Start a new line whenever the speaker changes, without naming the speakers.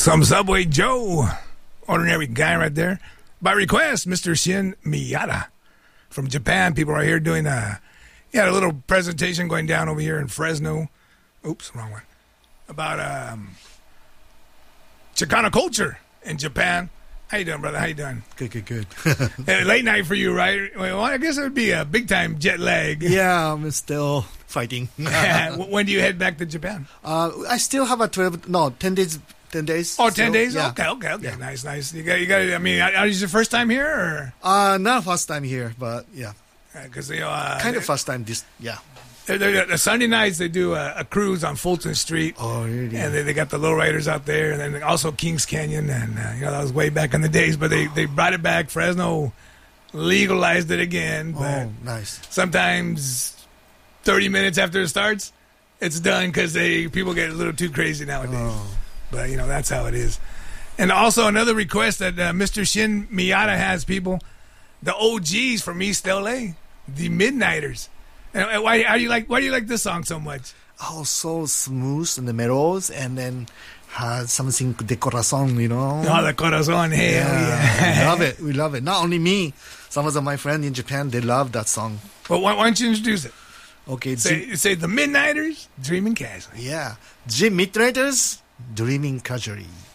Some Subway Joe. Ordinary guy right there. By request, Mr. Shin Miyata from Japan. People are here doing a little presentation going down over here in Fresno. Oops, wrong one. About Chicano culture in Japan. How you doing, brother? How you doing?
Good.
Late night for you, right? Well, I guess it would be a big-time jet lag.
Yeah, I'm still fighting.
When do you head back to Japan?
I still have 10 days. 10 days.
Oh, 10 days?
Yeah.
Okay. Yeah. Nice. You got. I mean, is it your first time here,
or? Not first time here, but yeah.
Because
kind of first time.
The Sunday nights they do a cruise on Fulton Street.
Oh, really?
And they got the lowriders out there, and then also Kings Canyon, and that was way back in the days. But they brought it back. Fresno legalized it again. But
nice.
Sometimes 30 minutes after it starts, it's done because people get a little too crazy nowadays.
Oh.
But that's how it is. And also another request that Mr. Shin Miyata has, people, the OGs from East LA, the Midnighters. And why do you like this song so much?
Oh, so smooth in the mellows, and then has something de corazón,
Oh, de corazón, hell yeah.
We love it. Not only me, some of my friends in Japan, they love that song.
Well, why don't you introduce it?
Okay.
Say the Midnighters, Dreaming Casually.
Yeah. The Midnighters, Dreaming Casually.